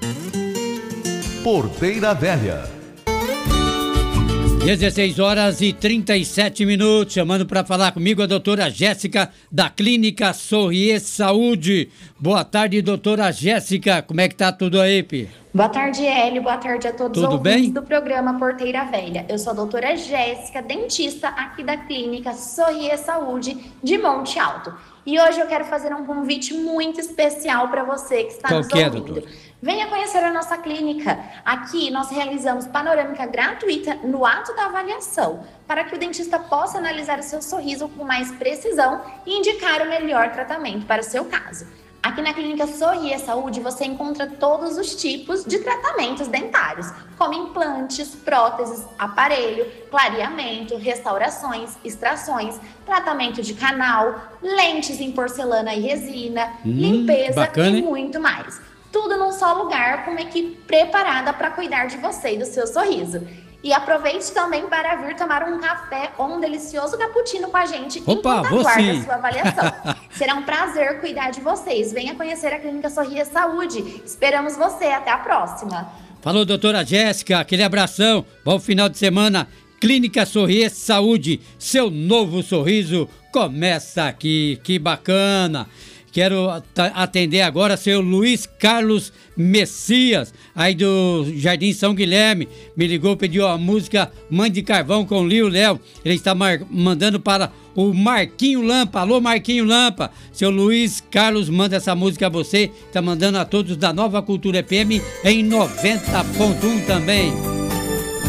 Porteira Velha. 16h37, chamando para falar comigo a doutora Jéssica, da Clínica Sorrier Saúde. Boa tarde, doutora Jéssica, como é que tá tudo aí, Pi? Boa tarde, Hélio, boa tarde a todos os ouvintes do programa Porteira Velha. Eu sou a doutora Jéssica, dentista aqui da Clínica Sorrier Saúde de Monte Alto. E hoje eu quero fazer um convite muito especial para você que está nos ouvindo. Doutor? Venha conhecer a nossa clínica. Aqui nós realizamos panorâmica gratuita no ato da avaliação, para que o dentista possa analisar o seu sorriso com mais precisão e indicar o melhor tratamento para o seu caso. Aqui na Clínica Sorrier Saúde você encontra todos os tipos de tratamentos dentários, como implantes, próteses, aparelho, clareamento, restaurações, extrações, tratamento de canal, lentes em porcelana e resina, limpeza bacana, e muito mais. Tudo num só lugar, com uma equipe preparada para cuidar de você e do seu sorriso. E aproveite também para vir tomar um café ou um delicioso cappuccino com a gente enquanto aguarda a sua avaliação. Será um prazer cuidar de vocês. Venha conhecer a Clínica Sorrier Saúde. Esperamos você. Até a próxima. Falou, doutora Jéssica. Aquele abração. Bom final de semana. Clínica Sorrier Saúde. Seu novo sorriso começa aqui. Que bacana. Quero atender agora seu Luiz Carlos Messias, aí do Jardim São Guilherme. Me ligou, pediu a música Mãe de Carvão com Lio Léo. Ele está mandando para o Marquinho Lampa. Alô, Marquinho Lampa. Seu Luiz Carlos manda essa música a você. Está mandando a todos da Nova Cultura FM em 90.1 também.